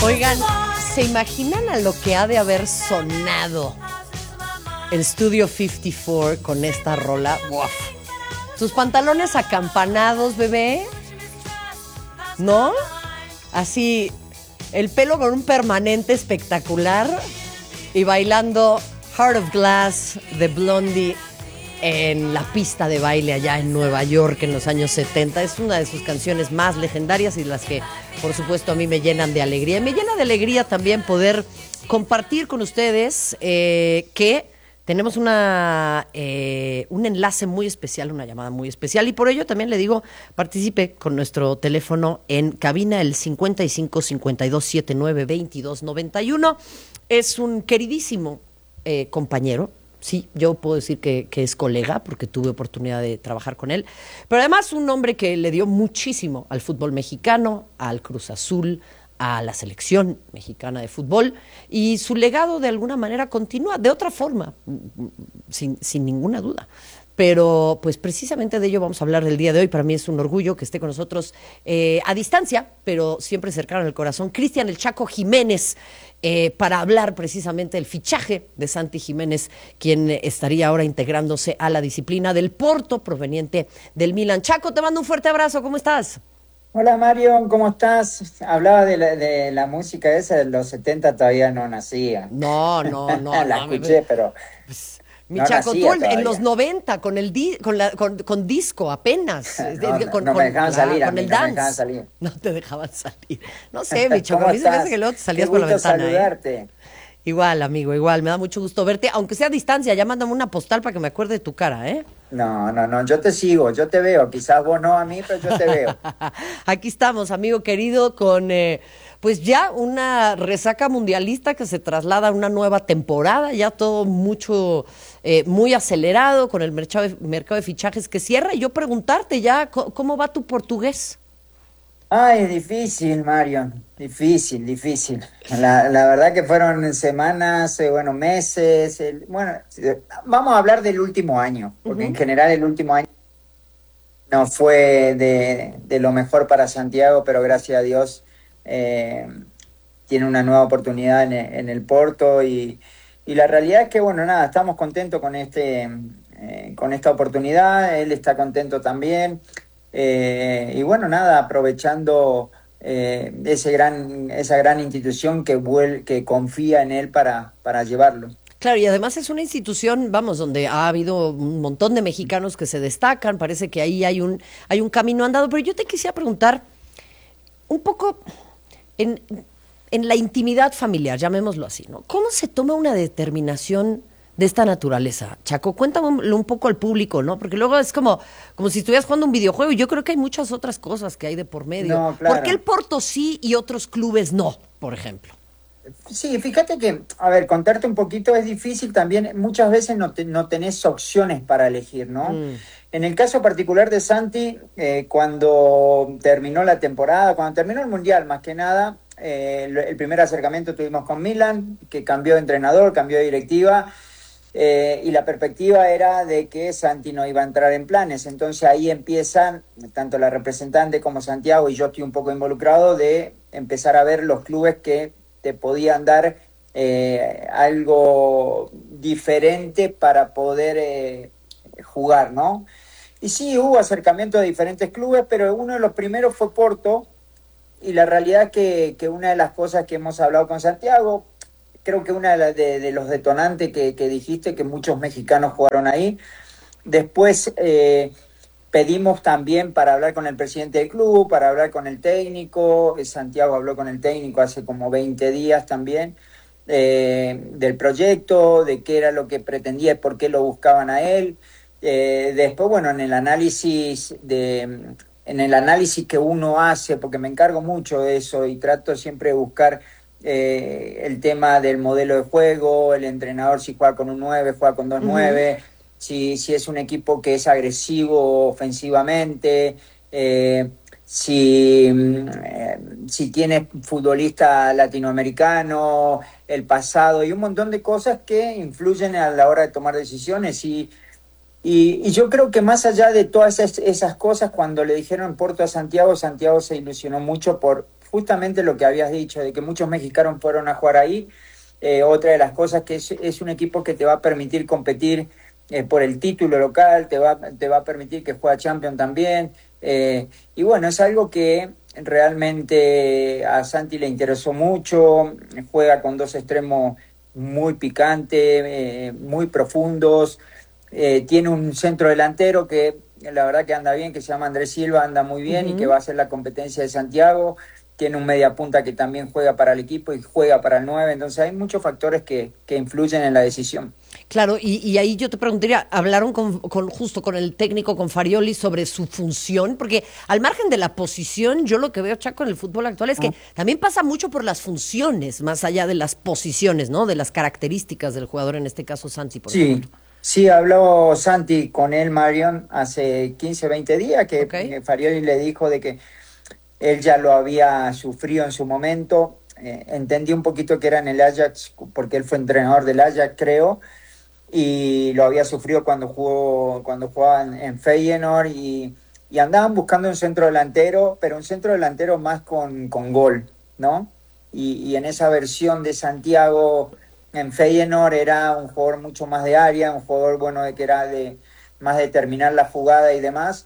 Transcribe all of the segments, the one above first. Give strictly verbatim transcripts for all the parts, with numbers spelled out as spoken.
Oigan, ¿se imaginan a lo que ha de haber sonado el Studio cincuenta y cuatro con esta rola? ¡Uf! Tus pantalones acampanados, bebé, ¿no? Así, el pelo con un permanente espectacular y bailando Heart of Glass de Blondie en la pista de baile allá en Nueva York en los años setenta. Es una de sus canciones más legendarias y las que, por supuesto, a mí me llenan de alegría. Y me llena de alegría también poder compartir con ustedes eh, que tenemos una eh, un enlace muy especial, una llamada muy especial, y por ello también le digo, participe con nuestro teléfono en cabina, el cincuenta y cinco, cincuenta y dos, setenta y nueve, veintidós, noventa y uno. Es un queridísimo eh, compañero. Sí, yo puedo decir que, que es colega porque tuve oportunidad de trabajar con él, pero además un hombre que le dio muchísimo al fútbol mexicano, al Cruz Azul, a la selección mexicana de fútbol, y su legado de alguna manera continúa, de otra forma, sin, sin ninguna duda. Pero pues precisamente de ello vamos a hablar el día de hoy. Para mí es un orgullo que esté con nosotros eh, a distancia, pero siempre cercano en el corazón, Cristian El Chaco Jiménez, eh, para hablar precisamente del fichaje de Santi Jiménez, quien estaría ahora integrándose a la disciplina del Porto, proveniente del Milan. Chaco, te mando un fuerte abrazo, ¿cómo estás? Hola Mario, ¿cómo estás? Hablaba de la, de la música esa de los setenta, todavía no nacía. No, no, no. La no, escuché, pero pues, mi no Chaco, nacía tú en todavía. los noventa, con el di, con, la, con, con disco apenas. No, no, con, no me dejaban con, salir a con mí, el no me dance. dejaban salir. No te dejaban salir. No sé, mi Chaco, ¿Cómo a mí se me hace estás? que luego te Qué salías por la gusto ventana. saludarte. ¿Eh? Igual, amigo, igual. Me da mucho gusto verte, aunque sea a distancia. Ya mándame una postal para que me acuerde de tu cara, ¿eh? No, no, no, yo te sigo, yo te veo. Quizás vos no a mí, pero yo te veo. Aquí estamos, amigo querido, con eh, pues ya una resaca mundialista que se traslada a una nueva temporada, ya todo mucho, eh, muy acelerado con el mercado de, mercado de fichajes que cierra. Y yo preguntarte ya, ¿cómo va tu portugués? Ay, difícil, Mario, difícil, difícil. La, la verdad que fueron semanas, eh, bueno, meses. El- bueno, eh, vamos a hablar del último año, porque en Uh-huh. general el último año no fue de, de lo mejor para Santiago, pero gracias a Dios eh, tiene una nueva oportunidad en, e- en el Porto y, y la realidad es que, bueno, nada, estamos contentos con, este, eh, con esta oportunidad, él está contento también eh, y bueno, nada, aprovechando eh, ese gran, esa gran institución que, vuel- que confía en él para, para llevarlo. Claro, y además es una institución, vamos, donde ha habido un montón de mexicanos que se destacan, parece que ahí hay un, hay un camino andado, pero yo te quisiera preguntar un poco en, en la intimidad familiar, llamémoslo así, ¿no? ¿Cómo se toma una determinación de esta naturaleza? Chaco, cuéntame un poco al público, ¿no? Porque luego es como, como si estuvieras jugando un videojuego y yo creo que hay muchas otras cosas que hay de por medio. No, ¿Por qué el claro. Porto sí y otros clubes no, por ejemplo? Sí, fíjate que, a ver, contarte un poquito es difícil también, muchas veces no, te- no tenés opciones para elegir, ¿no? Mm. En el caso particular de Santi, eh, cuando terminó la temporada, cuando terminó el Mundial más que nada, eh, el, el primer acercamiento tuvimos con Milan, que cambió de entrenador, cambió de directiva, eh, y la perspectiva era de que Santi no iba a entrar en planes. Entonces ahí empiezan, tanto la representante como Santiago, y yo estoy un poco involucrado, de empezar a ver los clubes que te podían dar eh, algo diferente para poder eh, jugar, ¿no? Y sí, hubo acercamiento de diferentes clubes, pero uno de los primeros fue Porto, y la realidad es que, que una de las cosas que hemos hablado con Santiago, creo que una de, la- de, de los detonantes que, que dijiste, que muchos mexicanos jugaron ahí. Después eh, pedimos también para hablar con el presidente del club, para hablar con el técnico. eh, Santiago habló con el técnico hace como veinte días también, eh, del proyecto, de qué era lo que pretendía y por qué lo buscaban a él. Eh, después, bueno, en el análisis de, en el análisis que uno hace, porque me encargo mucho de eso y trato siempre de buscar eh, el tema del modelo de juego, el entrenador si juega con un nueve, juega con dos Ujú. nueve, si, si es un equipo que es agresivo ofensivamente, eh, si, mm, eh, si tiene futbolista latinoamericano, el pasado y un montón de cosas que influyen a la hora de tomar decisiones. Y, y, y yo creo que más allá de todas esas, esas cosas, cuando le dijeron Porto a Santiago, Santiago se ilusionó mucho por justamente lo que habías dicho, de que muchos mexicanos fueron a jugar ahí. Eh, otra de las cosas que es, es un equipo que te va a permitir competir eh, por el título local, te va, te va a permitir que juegue Champions también. Eh, y bueno, es algo que realmente a Santi le interesó mucho, juega con dos extremos muy picantes, eh, muy profundos, eh, tiene un centro delantero que la verdad que anda bien, que se llama Andrés Silva, anda muy bien, uh-huh, y que va a ser la competencia de Santiago. Tiene un mediapunta que también juega para el equipo y juega para el nueve, entonces hay muchos factores que, que influyen en la decisión. Claro, y, y ahí yo te preguntaría, ¿hablaron con, con justo con el técnico, con Farioli, sobre su función? Porque al margen de la posición, yo lo que veo, Chaco, en el fútbol actual es que uh-huh, también pasa mucho por las funciones, más allá de las posiciones, ¿no? De las características del jugador, en este caso Santi, por sí. ejemplo. Sí, habló Santi con él, Marion, hace quince, veinte días, que okay, Farioli le dijo de que él ya lo había sufrido en su momento. Eh, entendí un poquito que era en el Ajax, porque él fue entrenador del Ajax, creo, y lo había sufrido cuando jugó cuando jugaba en, en Feyenoord, y, y andaban buscando un centro delantero, pero un centro delantero más con, con gol, ¿no? Y, y en esa versión de Santiago en Feyenoord era un jugador mucho más de área, un jugador bueno de que era de más de terminar la jugada y demás.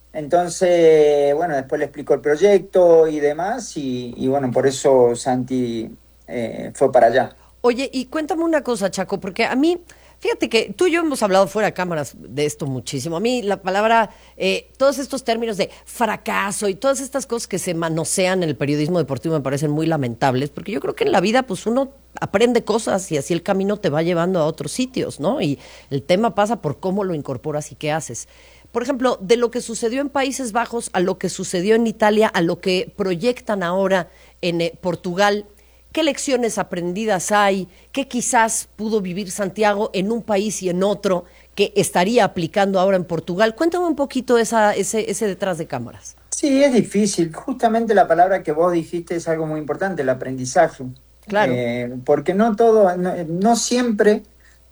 Entonces, bueno, después le explicó el proyecto y demás, y, y bueno, por eso Santi eh, fue para allá. Oye, y cuéntame una cosa, Chaco, porque a mí, fíjate que tú y yo hemos hablado fuera de cámaras de esto muchísimo. A mí la palabra, eh, todos estos términos de fracaso y todas estas cosas que se manosean en el periodismo deportivo me parecen muy lamentables, porque yo creo que en la vida pues uno aprende cosas y así el camino te va llevando a otros sitios, ¿no? Y el tema pasa por cómo lo incorporas y qué haces. Por ejemplo, de lo que sucedió en Países Bajos a lo que sucedió en Italia, a lo que proyectan ahora en eh, Portugal, ¿qué lecciones aprendidas hay? ¿Qué quizás pudo vivir Santiago en un país y en otro que estaría aplicando ahora en Portugal? Cuéntame un poquito esa, ese, ese detrás de cámaras. Sí, es difícil. Justamente la palabra que vos dijiste es algo muy importante, el aprendizaje. Claro. Eh, porque no todo, no, no siempre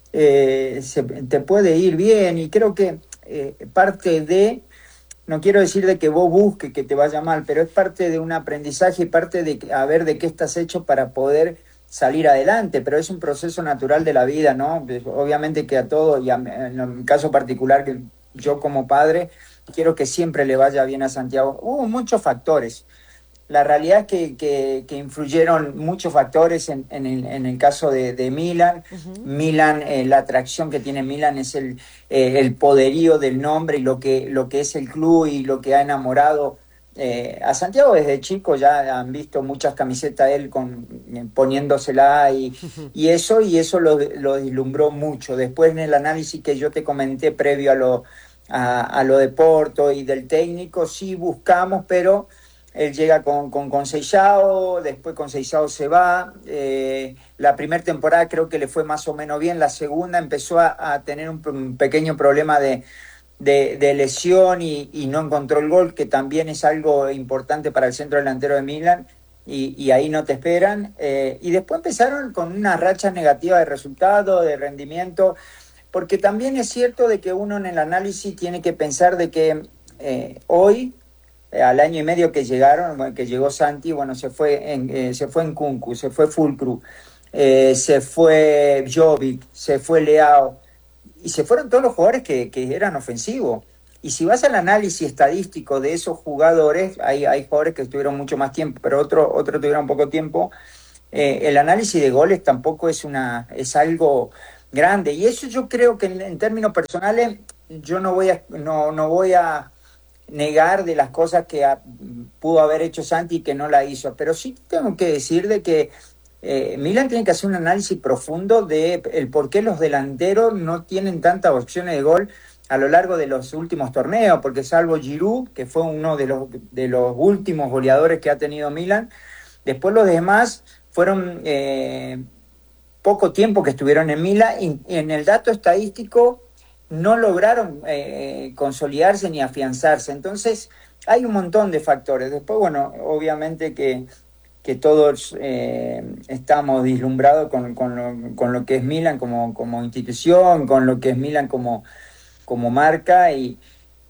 eh, se, te puede ir bien, y creo que eh, parte de... No quiero decir de que vos busques que te vaya mal, pero es parte de un aprendizaje y parte de a ver de qué estás hecho para poder salir adelante, pero es un proceso natural de la vida, ¿no? Obviamente que a todo, y a, en mi caso particular, que yo como padre, quiero que siempre le vaya bien a Santiago. Hubo muchos factores. La realidad es que, que, que influyeron muchos factores en, en, el, en el caso de, de Milan. Uh-huh. Milan, eh, la atracción que tiene Milan es el, eh, el poderío del nombre y lo que, lo que es el club y lo que ha enamorado eh, a Santiago desde chico. Ya han visto muchas camisetas él con, poniéndosela y, uh-huh, y eso, y eso lo, lo deslumbró mucho. Después en el análisis que yo te comenté previo a lo, a, a lo de Porto y del técnico, sí buscamos, pero... Él llega con, con, con Seixao, después con Seixao se va. Eh, la primera temporada creo que le fue más o menos bien. La segunda empezó a, a tener un, un pequeño problema de, de, de lesión y, y no encontró el gol, que también es algo importante para el centro delantero de Milan. Y, y ahí no te esperan. Eh, y después empezaron con una racha negativa de resultados, de rendimiento, porque también es cierto de que uno en el análisis tiene que pensar de que eh, hoy... al año y medio que llegaron, bueno, que llegó Santi, bueno, se fue en, eh, se fue en Nkunku, se fue Fulcru, eh, se fue Jovic, se fue Leao, y se fueron todos los jugadores que, que eran ofensivos. Y si vas al análisis estadístico de esos jugadores, hay, hay jugadores que estuvieron mucho más tiempo, pero otros otro tuvieron poco tiempo. Eh, el análisis de goles tampoco es, una, es algo grande. Y eso yo creo que en, en términos personales, yo no voy a... No, no voy a negar de las cosas que a, pudo haber hecho Santi y que no la hizo, pero sí tengo que decir de que eh, Milan tiene que hacer un análisis profundo de el por qué los delanteros no tienen tantas opciones de gol a lo largo de los últimos torneos, porque salvo Giroud, que fue uno de los, de los últimos goleadores que ha tenido Milan, después los demás fueron eh, poco tiempo que estuvieron en Milan, y, y en el dato estadístico no lograron eh, consolidarse ni afianzarse. Entonces hay un montón de factores. Después, bueno, obviamente que, que todos eh, estamos deslumbrados con, con, lo, con lo que es Milan como, como institución, con lo que es Milan como, como marca, y,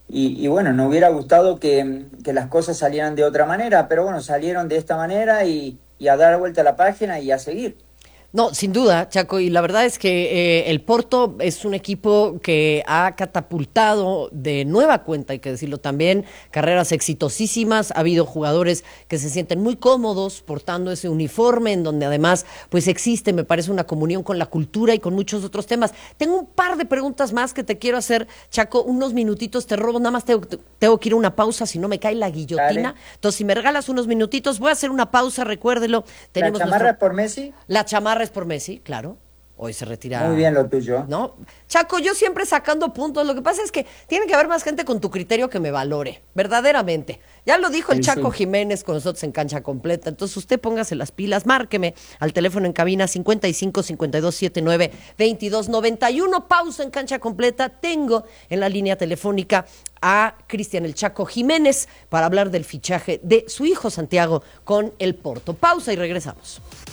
y, y bueno, nos hubiera gustado que, que las cosas salieran de otra manera, pero bueno, salieron de esta manera y, y a dar vuelta a la página y a seguir. No, sin duda, Chaco, y la verdad es que eh, el Porto es un equipo que ha catapultado de nueva cuenta, hay que decirlo también, carreras exitosísimas, ha habido jugadores que se sienten muy cómodos portando ese uniforme, en donde además pues existe, me parece, una comunión con la cultura y con muchos otros temas. Tengo un par de preguntas más que te quiero hacer, Chaco, unos minutitos te robo, nada más tengo, tengo que ir a una pausa, si no me cae la guillotina. Dale. Entonces, si me regalas unos minutitos, voy a hacer una pausa, recuérdelo. Tenemos ¿La chamarra nuestro... por Messi? La chamarra es por Messi, claro. Hoy se retira. Muy bien lo tuyo. ¿No? Chaco, yo siempre sacando puntos. Lo que pasa es que tiene que haber más gente con tu criterio que me valore, verdaderamente. Ya lo dijo el sí, Chaco sí. Jiménez con nosotros en Cancha Completa. Entonces usted póngase las pilas, márqueme al teléfono en cabina cincuenta y cinco, cincuenta y dos, setenta y nueve, veintidós, noventa y uno. Pausa en Cancha Completa. Tengo en la línea telefónica a Cristian el Chaco Jiménez para hablar del fichaje de su hijo Santiago con el Porto. Pausa y regresamos.